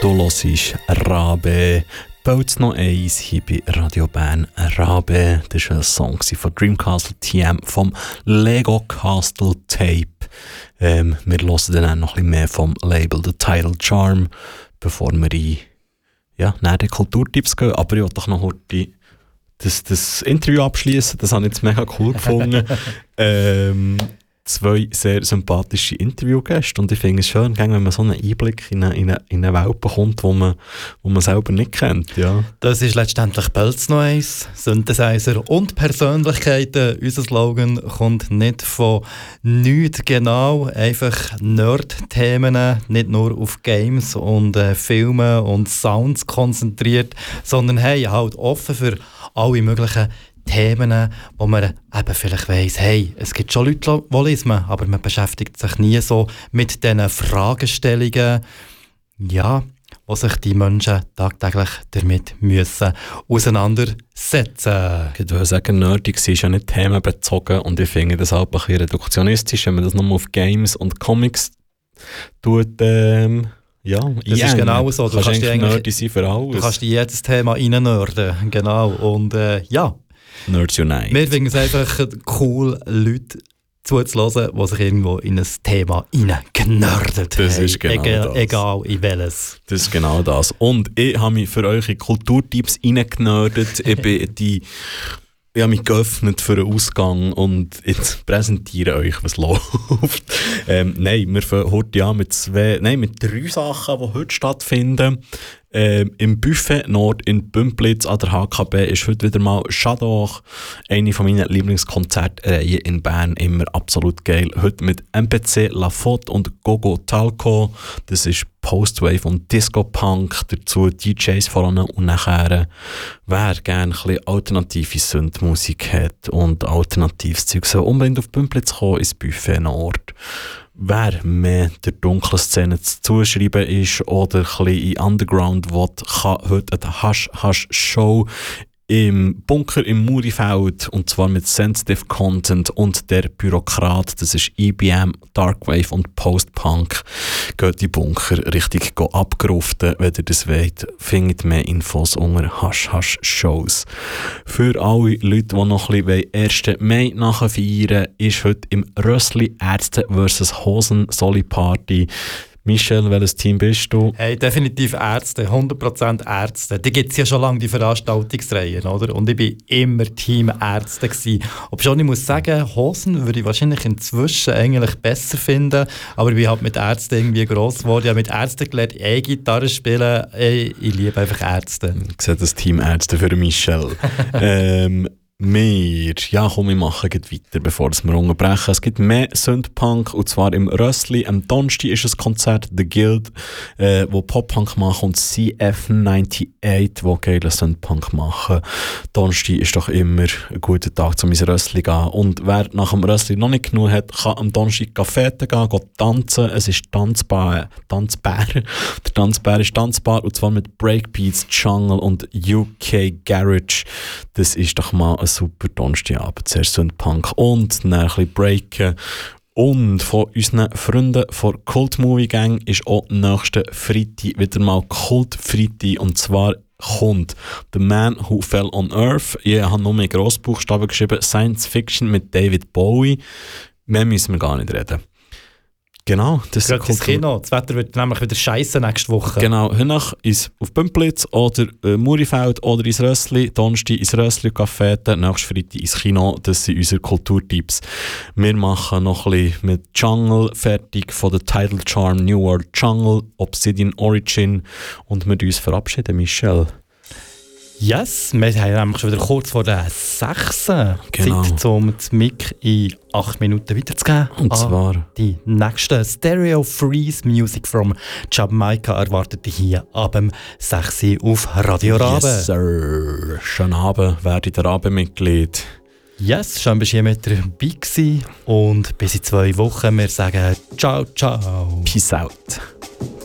Du hörst Rabe. Baut's noch eins hier bei Radio Bern. Rabe, das war ein Song von Dreamcastle TM vom Lego Castle Tape. Wir hören dann noch ein bisschen mehr vom Label The Title Charm, bevor wir in den Kulturtipps gehen. Aber ich wollte doch noch heute das Interview abschließen. Das habe ich jetzt mega cool gefunden. 2 sehr sympathische Interviewgäste und ich finde es schön, wenn man so einen Einblick in eine Welt bekommt, wo man selber nicht kennt. Ja. Das ist letztendlich «Baut's noch eins», Synthesizer und Persönlichkeiten. Unser Slogan kommt nicht von nichts genau, einfach Nerd-Themen, nicht nur auf Games und Filme und Sounds konzentriert, sondern hey, halt offen für alle möglichen Themen, wo man eben vielleicht weiss, hey, es gibt schon Leute, die lesen, aber man beschäftigt sich nie so mit diesen Fragestellungen, wo sich die Menschen tagtäglich damit müssen auseinandersetzen. Ich würde sagen, nerdig ist ja nicht themenbezogen und ich finde das auch ein bisschen reduktionistisch, wenn man das nur auf Games und Comics tut. Das ist genau so. Du kannst nerdy sein für alles. Du kannst in jedes Thema reinnörden, genau. Und Nerds Unite. Wir finden es einfach cool, Leute zuzuhören, die sich irgendwo in ein Thema reingenördet haben. Das ist genau das. Egal in welches. Das ist genau das. Und ich habe mich für euch in Kulturtipps reingenördet. Ich habe mich geöffnet für einen Ausgang und jetzt präsentiere euch, was läuft. Wir fangen heute an mit 3 Sachen, die heute stattfinden. Im Buffet Nord in Bümplitz an der HKB ist heute wieder mal Shadow, eine von meinen Lieblingskonzertreihen in Bern, immer absolut geil. Heute mit MPC, La Faute und Gogo Talco. Das ist Postwave und Disco-Punk, dazu DJs vorne und nachher, wer gerne ein bisschen alternative Synth-Musik hat und alternatives Zeug, soll unbedingt auf Bümplitz kommen, ins Buffet Nord. Wer mehr der dunklen Szene zuschreiben ist oder ein bisschen in Underground will, kann heute eine Hasch-Hasch-Show im Bunker im Murifeld, und zwar mit Sensitive Content und der Bürokrat. Das ist IBM, Darkwave und Post-Punk. Geht die Bunker richtig abgeruften, wenn ihr das wollt. Findet mehr Infos unter Hasch-Hasch-Shows. Für alle Leute, die noch ein bisschen 1. Mai nachfeiern, ist heute im Rössli Ärzte vs. Hosen Soli Party. Michel, welches Team bist du? Hey, definitiv Ärzte, 100% Ärzte. Die gibt es ja schon lange, die Veranstaltungsreihen, oder? Und ich war immer Team Ärzte gewesen. Obwohl ich muss sagen, Hosen würde ich wahrscheinlich inzwischen eigentlich besser finden, aber ich bin halt mit Ärzten irgendwie gross geworden. Ich habe mit Ärzten gelernt, E-Gitarre spielen. Ich liebe einfach Ärzte. Ich sehe das Team Ärzte für Michel. Wir machen gleich weiter, bevor wir unterbrechen. Es gibt mehr Synthpunk, und zwar im Rössli. Am Donnerstag ist ein Konzert, The Guild, wo Pop-Punk machen, und CF98, wo geile Synthpunk machen. Donnerstag ist doch immer ein guter Tag, um ins Rössli zu gehen. Und wer nach dem Rössli noch nicht genug hat, kann am Donnerstag Cafete gehen tanzen. Es ist Tanzbär. Der Tanzbär ist tanzbar, und zwar mit Breakbeats, Jungle und UK Garage. Das ist doch mal ein super Donnerstagabend. Zuerst Synthpunk und dann ein bisschen breaken. Und von unseren Freunden von Cult Movie Gang ist auch nächsten Freitag wieder mal Cult Freitag, und zwar kommt The Man Who Fell on Earth. Ich habe nur mehr Grossbuchstaben geschrieben. Science Fiction mit David Bowie. Mehr müssen wir gar nicht reden. Genau, das ist ins Kino. Das Wetter wird nämlich wieder scheiße nächste Woche. Genau, heute ist auf Bümplitz oder Murifeld oder ins Rössli, Donnerstag ins Rössli Café, nächsten Freitag ins Kino. Das sind unsere Kulturtipps. Wir machen noch ein bisschen mit Jungle fertig von der Title Charm New World Jungle, Obsidian Origin, und wir uns verabschieden, Michel. Yes, wir haben nämlich schon wieder kurz vor der 6. Genau. Zeit, um das Mic in 8 Minuten weiterzugeben. Und zwar die nächste Stereo Freeze Music from Jamaika erwartet dich hier ab 6 auf Radio Rabe. Yes, sir. Schönen Abend, werdet ihr Rabe-Mitglied. Yes, schön bist du hier mit dabei gewesen. Und bis in 2 Wochen. Wir sagen ciao, ciao. Peace out.